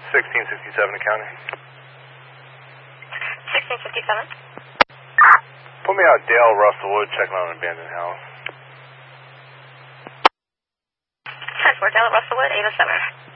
1667 County. 1657. Put me out Dale Russellwood, checking on an abandoned house. 10-4, Dale at Russellwood, 807.